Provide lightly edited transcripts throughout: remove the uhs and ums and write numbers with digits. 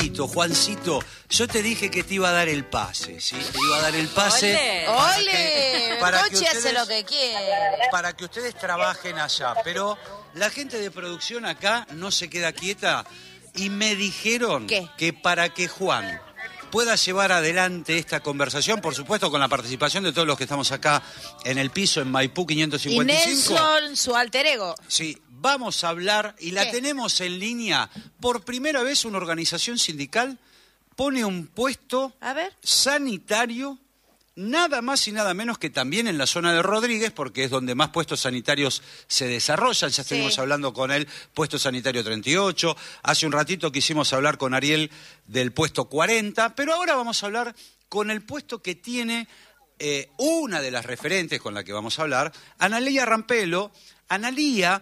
Juancito, yo te dije que te iba a dar el pase, ¿sí? Te iba a dar el pase. ¡Ole! Coche hace lo que quiere. Para que ustedes trabajen allá. Pero la gente de producción acá no se queda quieta y me dijeron que para que Juan pueda llevar adelante esta conversación, por supuesto con la participación de todos los que estamos acá en el piso, en Maipú 555. Y Nelson, su alter ego. Sí, vamos a hablar, y la tenemos en línea. Por primera vez una organización sindical pone un puesto sanitario, nada más y nada menos que también en la zona de Rodríguez, porque es donde más puestos sanitarios se desarrollan. Ya estuvimos hablando con él, puesto sanitario 38. Hace un ratito quisimos hablar con Ariel del puesto 40, pero ahora vamos a hablar con el puesto que tiene una de las referentes con la que vamos a hablar, Analía Rampelo. Analía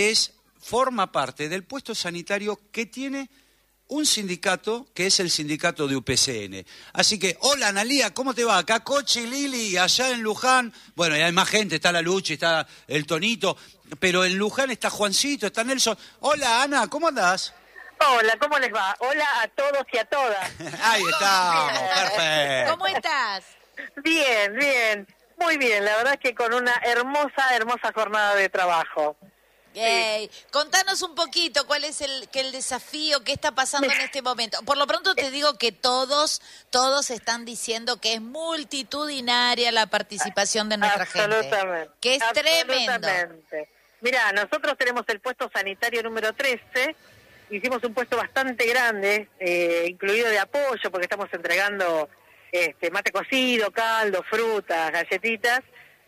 forma parte del puesto sanitario que tiene un sindicato, que es el sindicato de UPCN. Así que, hola Analía, ¿cómo te va? Acá Cochi, Lili, allá en Luján. Bueno, y hay más gente, está la Luchi, está el Tonito, pero en Luján está Juancito, está Nelson. Hola Ana, ¿cómo andás? Hola, ¿cómo les va? Hola a todos y a todas. Ahí estamos, perfecto. ¿Cómo estás? Bien, bien, muy bien. La verdad es que con una hermosa jornada de trabajo. Contanos un poquito cuál es el desafío, qué está pasando en este momento. Por lo pronto te digo que todos están diciendo que es multitudinaria la participación de nuestra gente. Que es tremendo. Mirá, nosotros tenemos el puesto sanitario número 13, hicimos un puesto bastante grande, incluido de apoyo, porque estamos entregando mate cocido, caldo, frutas, galletitas.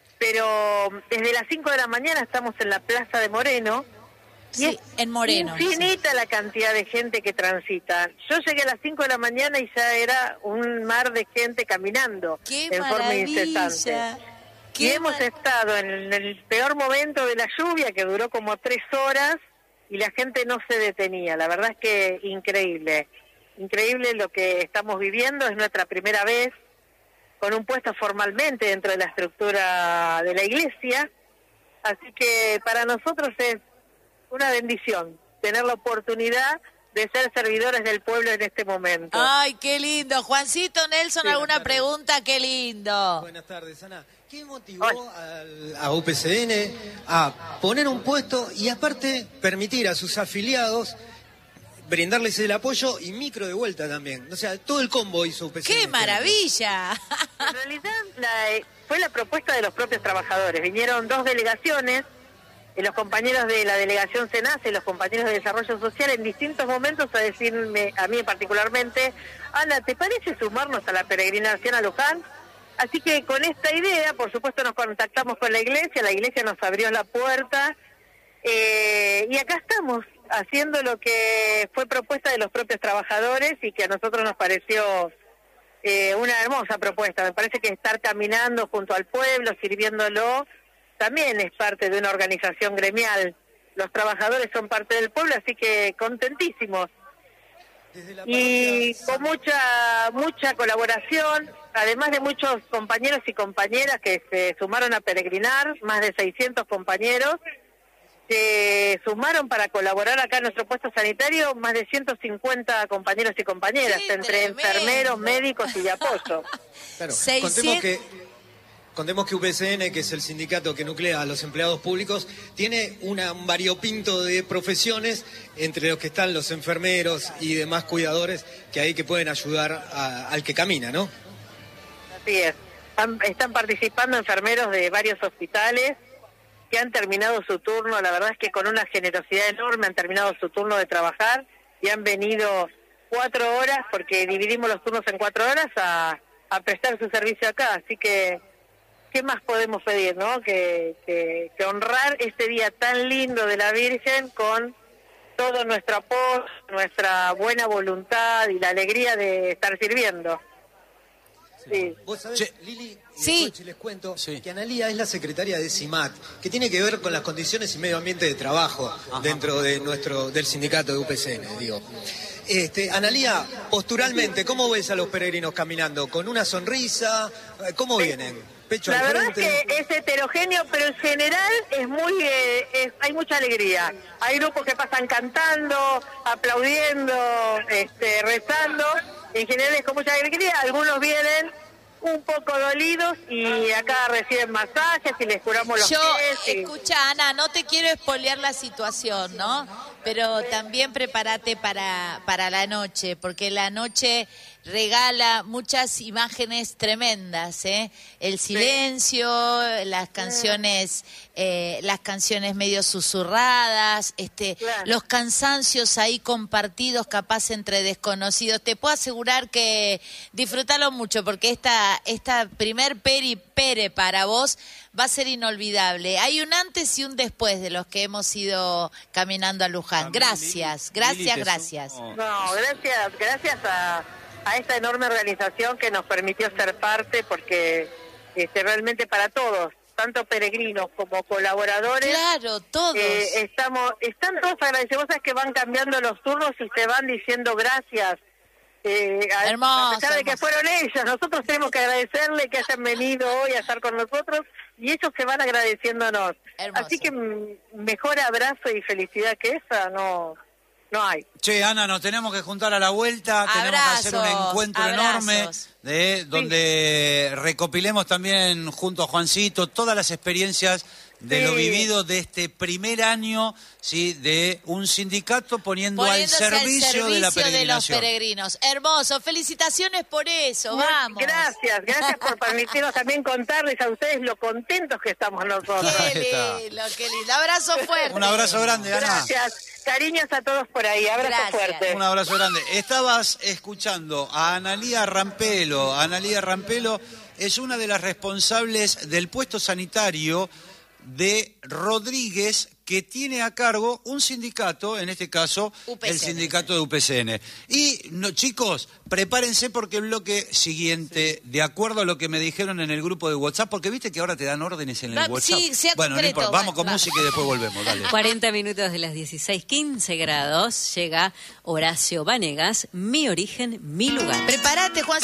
Pero desde las 5 de la mañana estamos en la Plaza de Moreno. Sí, en Moreno. Infinita la cantidad de gente que transita. Yo llegué a las 5 de la mañana y ya era un mar de gente caminando en forma incesante. Y hemos estado en el peor momento de la lluvia, que duró como 3 horas, y la gente no se detenía. La verdad es que increíble. Increíble lo que estamos viviendo, es nuestra primera vez con un puesto formalmente dentro de la estructura de la iglesia, así que para nosotros es una bendición tener la oportunidad de ser servidores del pueblo en este momento. ¡Ay, qué lindo! Juancito, Nelson, ¿alguna pregunta? ¡Qué lindo! Buenas tardes, Ana. ¿Qué motivó a UPCN a poner un puesto y aparte permitir a sus afiliados brindarles el apoyo y micro de vuelta también? O sea, todo el combo hizo UPCN. ¡Qué maravilla! En realidad fue la propuesta de los propios trabajadores. Vinieron 2 delegaciones, los compañeros de la delegación SENACE y los compañeros de Desarrollo Social en distintos momentos a decirme, a mí particularmente, Ana, ¿te parece sumarnos a la peregrinación a Luján? Así que con esta idea, por supuesto, nos contactamos con la iglesia nos abrió la puerta y acá estamos, haciendo lo que fue propuesta de los propios trabajadores y que a nosotros nos pareció una hermosa propuesta. Me parece que estar caminando junto al pueblo, sirviéndolo, también es parte de una organización gremial. Los trabajadores son parte del pueblo, así que contentísimos. Y con mucha colaboración, además de muchos compañeros y compañeras que se sumaron a peregrinar, más de 600 compañeros, se sumaron para colaborar acá en nuestro puesto sanitario, más de 150 compañeros y compañeras, entre enfermeros, médicos y de apoyo. Claro, contemos que UPCN, que es el sindicato que nuclea a los empleados públicos, tiene un variopinto de profesiones, entre los que están los enfermeros y demás cuidadores, que pueden ayudar al que camina, ¿no? Así es. Están participando enfermeros de varios hospitales, que han terminado su turno, la verdad es que con una generosidad enorme han terminado su turno de trabajar y han venido 4 horas, porque dividimos los turnos en 4 horas, a prestar su servicio acá. Así que, ¿qué más podemos pedir, no? Que honrar este día tan lindo de la Virgen con todo nuestro apoyo, nuestra buena voluntad y la alegría de estar sirviendo. Sí. Vos sabés, Lili, les cuento que Analía es la secretaria de CIMAT, que tiene que ver con las condiciones y medio ambiente de trabajo dentro de del sindicato de UPCN, digo. Analía, posturalmente, ¿cómo ves a los peregrinos caminando? ¿Con una sonrisa? ¿Cómo vienen? pecho La al verdad frente. es que es heterogéneo, pero en general es muy, hay mucha alegría. Hay grupos que pasan cantando, aplaudiendo, rezando. En general es con mucha alegría. Algunos vienen un poco dolidos y acá reciben masajes y les curamos los pies. Escucha, Ana, no te quiero espolear la situación, ¿no? Pero también prepárate para la noche, porque la noche regala muchas imágenes tremendas, ¿eh? El silencio, las canciones medio susurradas, Claro. los cansancios ahí compartidos, capaz entre desconocidos. Te puedo asegurar que disfrútalo mucho, porque esta primer pere para vos va a ser inolvidable. Hay un antes y un después de los que hemos ido caminando a Luján. Gracias. No, gracias a esta enorme organización que nos permitió ser parte, porque realmente para todos, tanto peregrinos como colaboradores, claro, todos están todos agradecidos. Vos sabés que van cambiando los turnos y se van diciendo gracias. Hermoso, a pesar de que hermoso. fueron ellos, nosotros tenemos que agradecerle que hayan venido hoy a estar con nosotros y ellos se van agradeciéndonos. Hermoso. Así que mejor abrazo y felicidad que esa no hay. Che, Ana, nos tenemos que juntar a la vuelta, tenemos que hacer un encuentro enorme donde recopilemos también junto a Juancito todas las experiencias de lo vivido de este primer año, ¿sí?, de un sindicato poniéndose al servicio de la peregrinación. De los peregrinos. Hermoso, felicitaciones por eso, vamos. Gracias por permitirnos también contarles a ustedes lo contentos que estamos nosotros. Qué lindo. Abrazo fuerte. Un abrazo grande, Ana. Gracias. Cariños a todos por ahí. Abrazo fuerte. Un abrazo grande. Estabas escuchando a Analía Rampelo. Analía Rampelo es una de las responsables del puesto sanitario de Rodríguez, que tiene a cargo un sindicato, en este caso el sindicato de UPCN. Y chicos, prepárense porque el bloque siguiente, de acuerdo a lo que me dijeron en el grupo de WhatsApp, porque viste que ahora te dan órdenes en el WhatsApp. Sí, sea bueno, concreto, no importa, vamos con música y después volvemos, dale. 40 minutos de las 16, 15 grados, llega Horacio Vanegas, Mi origen, mi lugar. Prepárate, Juan.